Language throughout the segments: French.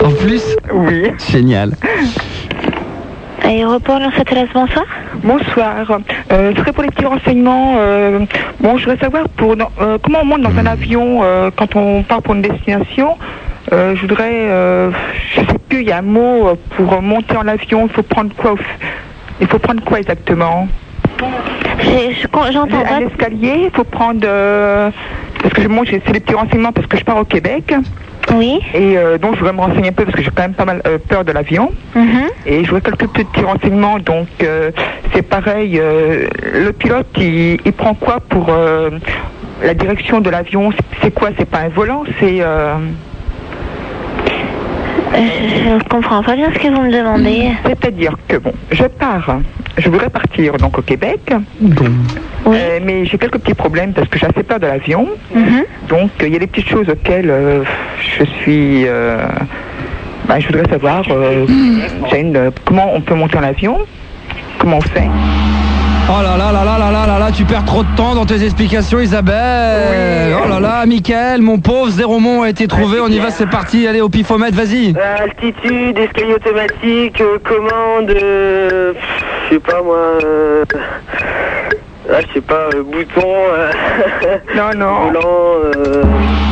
En plus? Oui. Génial. Aéroport Lens-Atlas, bonsoir. Bonsoir. Ce serait pour les petits renseignements. Bon, je voudrais savoir comment on monte dans un avion quand on part pour une destination. Je voudrais, je sais plus, il y a un mot pour monter en avion. Il faut prendre quoi exactement? J'entends pas. Un escalier, il faut prendre. Parce que moi, c'est les petits renseignements parce que je pars au Québec. Oui. Et donc, je voudrais me renseigner un peu parce que j'ai quand même pas mal peur de l'avion. Et je voudrais quelques petits renseignements. Donc, c'est pareil. Le pilote, il prend quoi pour la direction de l'avion? C'est quoi? C'est pas un volant, c'est. Je ne comprends pas bien ce que vous me demandez. C'est-à-dire que, bon, je voudrais partir donc au Québec, Oui. mais j'ai quelques petits problèmes parce que j'ai assez peur de l'avion. Donc, il y a des petites choses auxquelles je suis... je voudrais savoir, comment on peut monter en avion, comment on fait. Oh là là là là là là là là, tu perds trop de temps dans tes explications, Isabelle. Oh là là, Mickaël, mon pauvre, 0 mot a été trouvé, on y va, c'est parti, allez au pifomètre, vas-y. Altitude, escalier automatique, commande, je sais pas moi, je sais pas, bouton, Non. volant,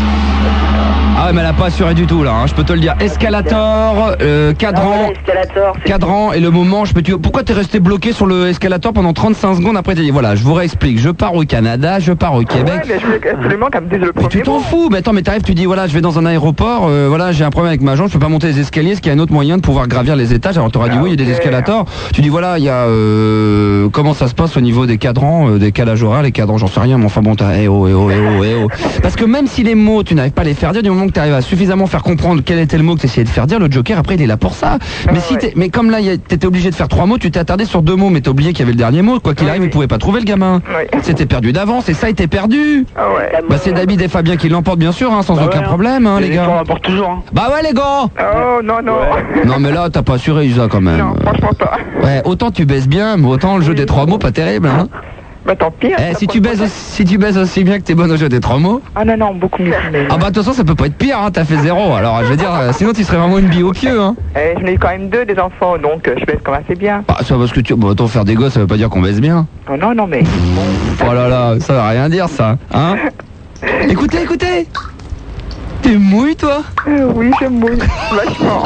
Ah ouais, mais elle a pas assuré du tout là, hein, je peux te le dire. Escalator, cadran, cadran et le moment, pourquoi t'es resté bloqué sur le escalator pendant 35 secondes après t'as dit voilà, je vous réexplique, je pars au Canada, je pars au Québec. Ouais, mais je voulais absolument qu'elle me dise le premier Tu t'en mot. fous, mais attends, mais t'arrives, tu dis voilà, je vais dans un aéroport, voilà, j'ai un problème avec ma jambe, je peux pas monter les escaliers, est-ce qu'il y a un autre moyen de pouvoir gravir les étages? Alors t'auras dit oui, il y a des escalators. Tu dis voilà, il y a comment ça se passe au niveau des cadrans, des calages horaires, les cadrans, j'en sais rien, mais enfin bon, t'as Parce que même si les mots, tu n'arrives pas à les faire dire, du moment que tu arrives à suffisamment faire comprendre quel était le mot que tu essayais de faire dire, le Joker après il est là pour ça. Mais comme là t'étais obligé de faire 3 mots, tu t'es attardé sur 2 mots, mais t'as oublié qu'il y avait le dernier mot, quoi qu'il arrive, il pouvait pas trouver le gamin. C'était perdu d'avance et ça était perdu. Bah c'est David et Fabien qui l'emportent bien sûr, hein, sans aucun problème, hein, les gars. on l'emporte toujours, hein. Bah ouais les gars. Oh non. Non mais là t'as pas assuré Isa quand même. Non, franchement pas. Ouais, autant tu baisses bien, mais autant le jeu des 3 mots pas terrible, hein. Bah tant pis. Si tu baises aussi bien que t'es bonne au jeu des 3 mots. Ah non, beaucoup mieux. Ah bah de toute façon ça peut pas être pire, hein, t'as fait 0, alors je veux dire, sinon tu serais vraiment une bille au pieu, hein. J'en ai quand même 2 des enfants, donc je baisse quand même assez bien. Bah ça parce que autant faire des gosses, ça veut pas dire qu'on baisse bien. Oh non, mais... Oh là là, ça veut rien dire ça, hein. Écoutez T'es mouille toi? Oui, je mouille, vachement.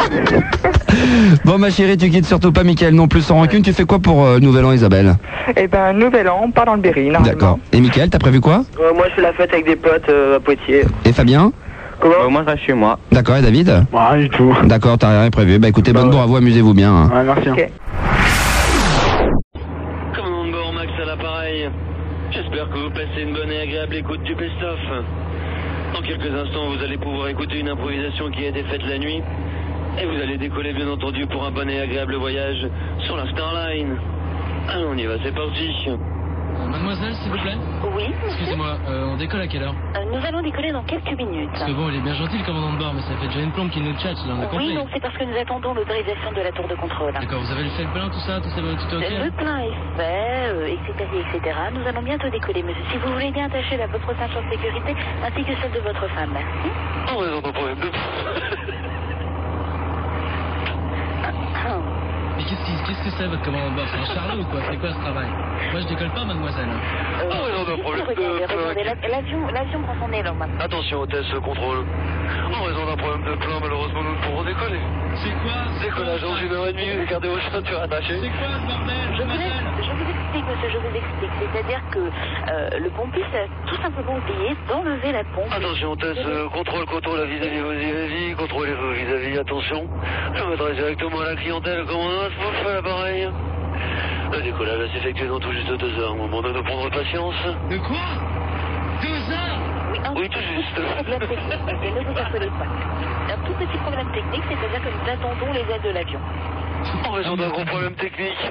Bon ma chérie, tu quittes surtout pas Mickaël non plus sans rancune, tu fais quoi pour Nouvel An Isabelle? Eh ben, Nouvel An, on part dans le Berry, normalement. D'accord. Et Mickaël, t'as prévu quoi? Moi je fais la fête avec des potes à Poitiers. Et Fabien? Comment moi je reste chez moi. D'accord, et David? Rien du tout. D'accord, t'as rien prévu. Bah écoutez, bonne bravo, amusez-vous bien. Hein. Ouais, merci. Ok. Commandant de bord, Max à l'appareil. J'espère que vous passez une bonne et agréable écoute du best-of. Dans quelques instants, vous allez pouvoir écouter une improvisation qui a été faite la nuit. Et vous allez décoller, bien entendu, pour un bon et agréable voyage sur la Starline. Allons, on y va, c'est parti. Mademoiselle, s'il vous plaît. Oui, Excusez-moi, on décolle à quelle heure? nous allons décoller dans quelques minutes. Parce que bon, il est bien gentil le commandant de bord, mais ça fait déjà une plombe qu'il nous tchatche, là, on a compris. Oui, non, c'est parce que nous attendons l'autorisation de la tour de contrôle. D'accord, vous avez fait le plein, tout ça, tout est ok? Le plein est fait, etc. Nous allons bientôt décoller, monsieur. Si vous voulez bien attacher votre ceinture de sécurité ainsi que celle de votre femme, merci. En raison d'un problème de... Mais qu'est-ce que c'est votre commandant de bord? C'est un charlot ou quoi? C'est quoi ce travail? Moi je décolle pas, mademoiselle. En raison d'un problème Regardez, de... l'avion prend son élan maintenant. Attention, hôtesse, contrôle. En raison d'un problème de plein, malheureusement, nous ne pourrons décoller. C'est quoi? Décollage dans 1h30, gardez vos ceintures attachées. C'est quoi ce bordel? Je vous explique, monsieur, je vous explique. C'est-à-dire que le pompiste a tout simplement oublié d'enlever la pompe. Attention, hôtesse, contrôle à vis-à-vis, vas-y, contrôlez-vous vis-à-vis, attention. Je m'adresse directement à la clientèle, commandant, vous fait l'appareil. Le décollage va s'effectuer dans tout juste 2 heures, moment de nous prendre patience. De quoi? 2 heures? Oui, tout juste. Problème technique, monsieur, ne vous affolez pas. Un tout petit problème technique, c'est-à-dire que nous attendons les aides de l'avion. En raison d'un gros problème technique.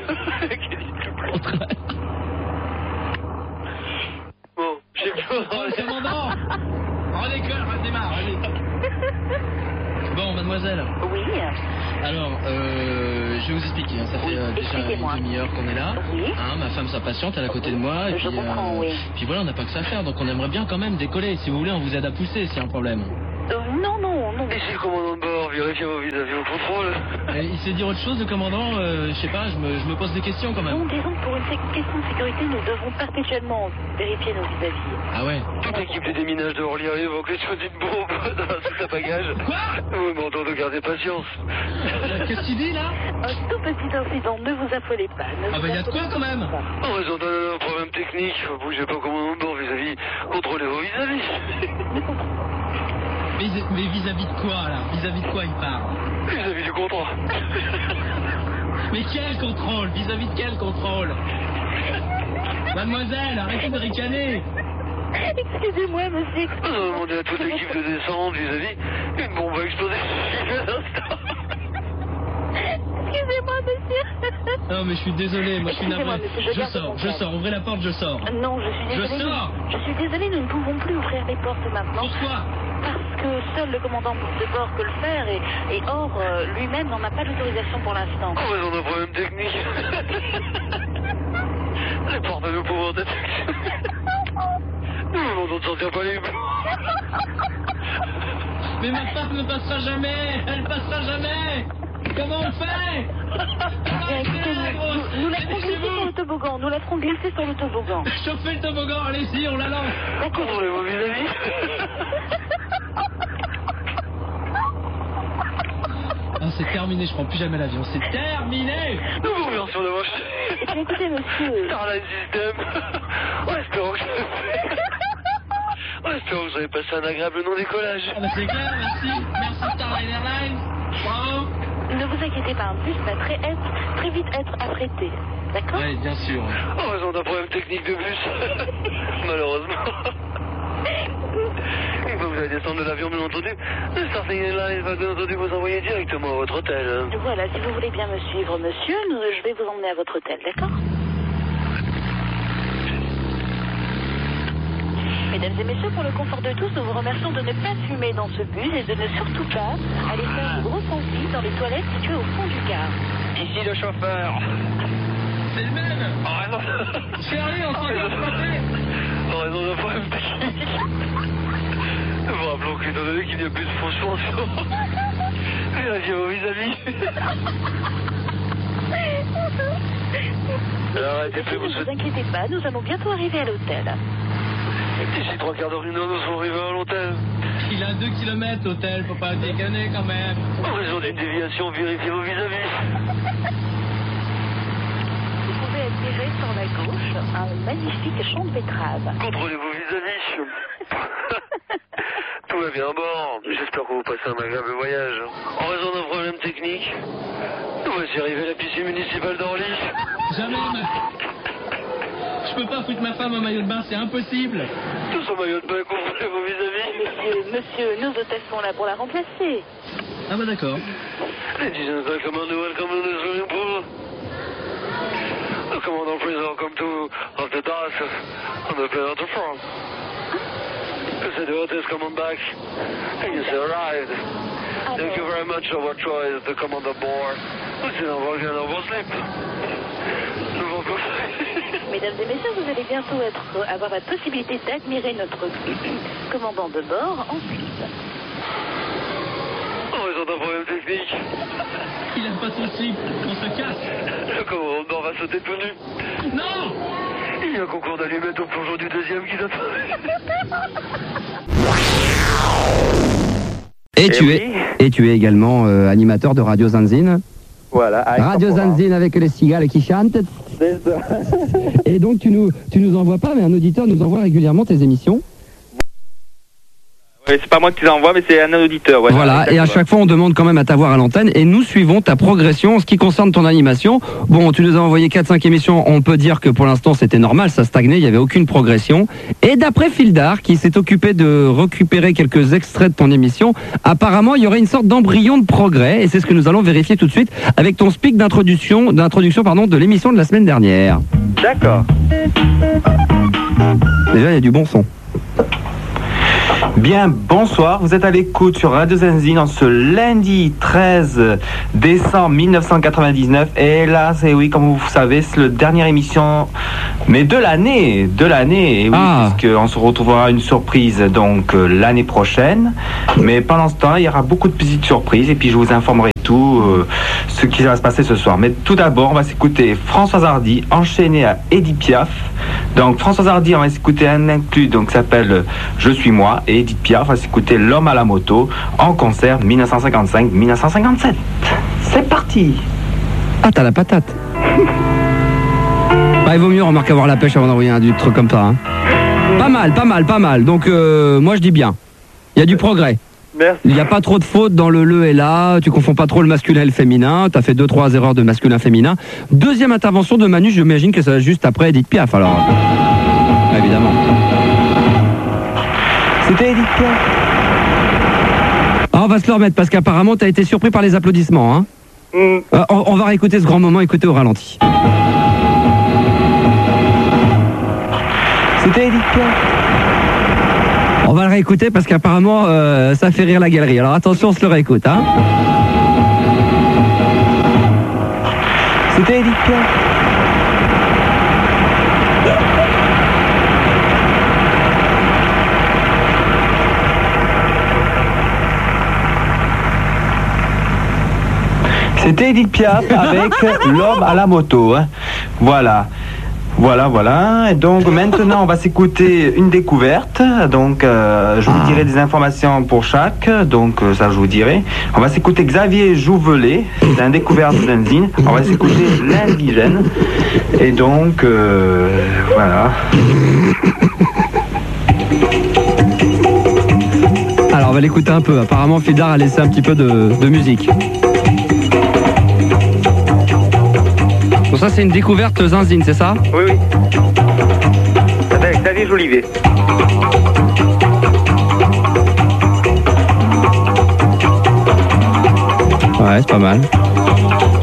Bon, j'ai plus... Commandant! On décolle, on démarre, allez. Bon, mademoiselle. Oui. Alors, je vais vous expliquer, hein, ça fait déjà une demi-heure qu'on est là. Oui. Hein, ma femme s'impatiente, elle est à côté de moi. Et Je puis, comprends, oui. puis voilà, on n'a pas que ça à faire, donc on aimerait bien quand même décoller. Si vous voulez, on vous aide à pousser, s'il y a un problème. Non. Ici le commandant de bord, vérifier vos vis-à-vis au contrôle. Il sait dire autre chose, le commandant je sais pas, je me pose des questions quand même. Non, disons que pour une question de sécurité, nous devons perpétuellement vérifier nos vis-à-vis. Ah ouais. Toute l'équipe du déminage de Orly arrive en question d'une bombe dans sous sa bagage. Quoi? Oui, mais on doit garder patience. Qu'est-ce que tu dis là? Un tout petit incident, ne vous affolez pas. Ah bah y'a de quoi quand même? En raison d'un problème technique, bougez pas comme un bord vis-à-vis, contrôlez vos vis-à-vis. Mais vis-à-vis de quoi là? Vis-à-vis de quoi il parle? Vis-à-vis du contrat. Mais quel contrôle? Vis-à-vis de quel contrôle? Mademoiselle, arrêtez de ricaner. Excusez-moi, monsieur. On a demandé à toute l'équipe de descendre vis-à-vis, une bombe va exploser. Excusez-moi, monsieur. Non mais je suis désolé, moi je suis navré. Excusez-moi, Je sors, ouvrez la porte, je sors. Non, je suis désolée. Je sors. Je suis désolée, nous ne pouvons plus ouvrir les portes maintenant. Pourquoi? Parce que seul le commandant de bord peut le faire et or, lui-même n'en a pas l'autorisation pour l'instant. En raison d'un problème technique. Les portes ne pouvant être nous demandons de sortir pas les Mais ma femme ne passera jamais. Elle passera jamais. Comment on fait? Bien, écoutez, nous la ferons glisser sur le toboggan. Nous la ferons glisser sur le toboggan. Chauffez le toboggan, allez-y, on la lance. D'accord. contrôlez vos vis-à-vis. Ah, c'est terminé, je prends plus jamais l'avion. C'est terminé. Nous vous remercions d'avoir acheté. Et puis écoutez, monsieur. Starline System. En espérant que vous avez passé un agréable non-décollage. Ah bah c'est clair, merci. Merci Starline Airlines. Bravo. Ne vous inquiétez pas, un bus va très vite être affrété. D'accord? Oui, bien sûr. En raison d'un problème technique de bus. Malheureusement. Une fois que vous allez descendre de l'avion, bien entendu, le Starling Airlines va bien entendu vous envoyer directement à votre hôtel. Voilà, si vous voulez bien me suivre, monsieur, je vais vous emmener à votre hôtel, d'accord? Mesdames et messieurs, pour le confort de tous, nous vous remercions de ne pas fumer dans ce bus et de ne surtout pas aller faire de gros sentis dans les toilettes situées au fond du car. Ici le chauffeur. C'est le même. En raison... Chérie, on s'en vient frapper. En raison d'un problème technique. Nous vous rappelons qu'étant donné qu'il n'y a plus de faux choix, vérifiez vos vis-à-vis. Alors arrêtez de Ne vous inquiétez pas, nous allons bientôt arriver à l'hôtel. D'ici 3/4 d'heure, nous sommes arrivés à l'hôtel. Il a 2 km l'hôtel, faut pas déconner quand même. En raison d'une déviation, vérifiez vos vis-à-vis. Vous pouvez attirer sur la gauche un magnifique champ de betteraves. Contrôlez vos vis-à-vis. Tout va bien à bord. J'espère que vous passez un agréable voyage. En raison d'un problème technique, nous voici arrivés à la piscine municipale d'Orly. Jamais, je peux pas foutre ma femme en maillot de bain, c'est impossible. Tous en maillot de bain, contrôlez vos vis-à-vis. Monsieur, nos hôtesses sont là pour la remplacer. Ah bah d'accord. Ladies and gentlemen, welcome to the swimming pool. The commandant please welcome to of the DAS on the plane of the front. You said the hotels come on back and you arrived. Thank you very much for your choice, the commander board. Vous êtes en voyage dans vos slips. Nous vous Mesdames et messieurs, vous allez bientôt avoir la possibilité d'admirer notre commandant de bord en slip. En raison d'un problème technique. Il a pas son slip, on se casse. Le commandant de bord va sauter tout nu. Non! Il y a un concours d'allumettes au plongeon du deuxième qui s'attend. Et tu es également animateur de Radio Zanzine. Voilà. Radio Zanzine avec les cigales qui chantent. C'est ça. Et donc tu nous envoies pas, mais un auditeur nous envoie régulièrement tes émissions. Oui, c'est pas moi qui les envoie, mais c'est un auditeur. Ouais, voilà, et à chaque fois on demande quand même à t'avoir à l'antenne et nous suivons ta progression en ce qui concerne ton animation. Bon, tu nous as envoyé 4-5 émissions, on peut dire que pour l'instant c'était normal, ça stagnait, il n'y avait aucune progression. Et d'après Fildar, qui s'est occupé de récupérer quelques extraits de ton émission, apparemment il y aurait une sorte d'embryon de progrès et c'est ce que nous allons vérifier tout de suite avec ton speak d'introduction de l'émission de la semaine dernière. D'accord. Déjà il y a du bon son. Bien, bonsoir, vous êtes à l'écoute sur Radio Zenzine en ce lundi 13 décembre 1999. Et là, c'est oui, comme vous savez, c'est la dernière émission, mais de l'année. Et oui, puisqu'on se retrouvera une surprise donc l'année prochaine. Mais pendant ce temps, il y aura beaucoup de petites surprises et puis je vous informerai tout ce qui va se passer ce soir. Mais tout d'abord, on va s'écouter Françoise Hardy enchaînée à Edith Piaf. Donc Françoise Hardy, on va s'écouter un inclus donc qui s'appelle Je suis moi, et Edith Piaf, on va s'écouter L'homme à la moto en concert 1955-1957. C'est parti. Ah, t'as la patate. Bah, il vaut mieux remarquer avoir la pêche avant d'envoyer un truc comme ça. Hein. Pas mal. Donc moi je dis bien. Il y a du progrès. Merci. Il n'y a pas trop de fautes dans le et là, tu confonds pas trop le masculin et le féminin, tu as fait 2-3 erreurs de masculin-féminin. Deuxième intervention de Manu, j'imagine que ça va juste après Edith Piaf, alors. Évidemment. C'était Edith Piaf. Ah, on va se le remettre parce qu'apparemment tu as été surpris par les applaudissements. Hein. On va réécouter ce grand moment, écoutez au ralenti. C'était Edith Piaf. On va le réécouter parce qu'apparemment ça fait rire la galerie. Alors attention, on se le réécoute. Hein. C'était Edith Piaf. C'était Edith Piaf avec L'homme à la moto. Hein. Voilà. Et donc maintenant on va s'écouter une découverte. Donc je vous dirai des informations pour chaque. Donc ça je vous dirai. On va s'écouter Xavier Jouvelet, c'est un découverte d'Enzine. On va s'écouter L'Indigène. Et donc voilà. Alors on va l'écouter un peu. Apparemment Fidar a laissé un petit peu de musique. Bon, ça c'est une découverte Zinzine, c'est ça? Oui. Avec Xavier Jolivet. Ouais, c'est pas mal.